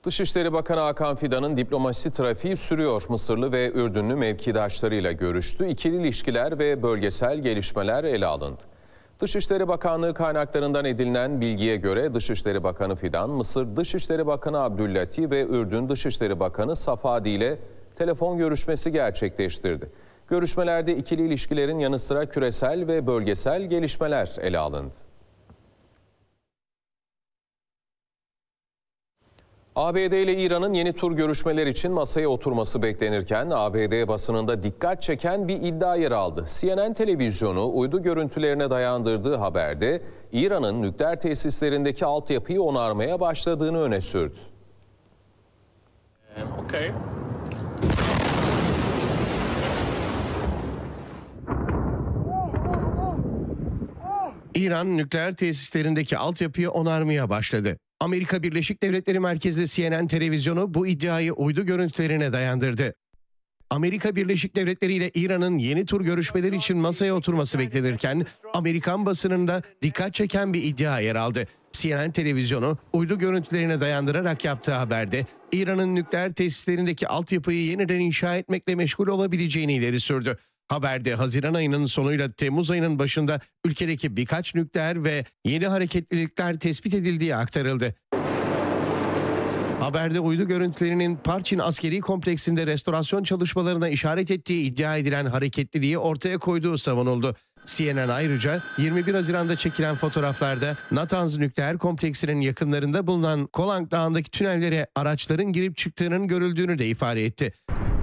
Dışişleri Bakanı Hakan Fidan'ın diplomasi trafiği sürüyor. Mısırlı ve Ürdünlü mevkidaşlarıyla görüştü. İkili ilişkiler ve bölgesel gelişmeler ele alındı. Dışişleri Bakanlığı kaynaklarından edinilen bilgiye göre Dışişleri Bakanı Fidan, Mısır Dışişleri Bakanı Abdüllati ve Ürdün Dışişleri Bakanı Safadi ile telefon görüşmesi gerçekleştirdi. Görüşmelerde ikili ilişkilerin yanı sıra küresel ve bölgesel gelişmeler ele alındı. ABD ile İran'ın yeni tur görüşmeler için masaya oturması beklenirken ABD basınında dikkat çeken bir iddia yer aldı. CNN televizyonu uydu görüntülerine dayandırdığı haberde İran'ın nükleer tesislerindeki altyapıyı onarmaya başladığını öne sürdü. Okay. İran nükleer tesislerindeki altyapıyı onarmaya başladı. Amerika Birleşik Devletleri merkezli CNN televizyonu bu iddiayı uydu görüntülerine dayandırdı. Amerika Birleşik Devletleri ile İran'ın yeni tur görüşmeler için masaya oturması beklenirken Amerikan basınında dikkat çeken bir iddia yer aldı. CNN televizyonu uydu görüntülerine dayandırarak yaptığı haberde İran'ın nükleer tesislerindeki altyapıyı yeniden inşa etmekle meşgul olabileceğini ileri sürdü. Haberde Haziran ayının sonuyla Temmuz ayının başında ülkedeki birkaç nükleer ve yeni hareketlilikler tespit edildiği aktarıldı. Haberde uydu görüntülerinin Parçin askeri kompleksinde restorasyon çalışmalarına işaret ettiee iddia edilen hareketliliği ortaya koyduğu savunuldu. CNN ayrıca 21 Haziran'da çekilen fotoğraflarda Natanz nükleer kompleksinin yakınlarında bulunan Kolang Dağı'ndaki tünellere araçların girip çıktığının görüldüğünü de ifade etti.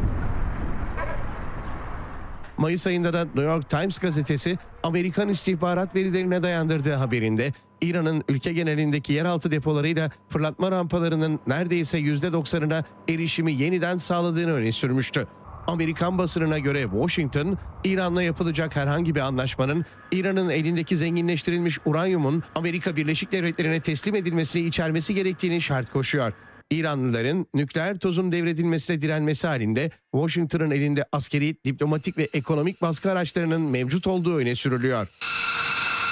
Mayıs ayında da New York Times gazetesi Amerikan istihbarat verilerine dayandırdığı haberinde İran'ın ülke genelindeki yeraltı depolarıyla fırlatma rampalarının neredeyse %90'ına erişimi yeniden sağladığını öne sürmüştü. Amerikan basınına göre Washington, İran'la yapılacak herhangi bir anlaşmanın İran'ın elindeki zenginleştirilmiş uranyumun Amerika Birleşik Devletleri'ne teslim edilmesini içermesi gerektiğini şart koşuyor. İranlıların nükleer tozun devredilmesine direnmesi halinde Washington'ın elinde askeri, diplomatik ve ekonomik baskı araçlarının mevcut olduğu öne sürülüyor.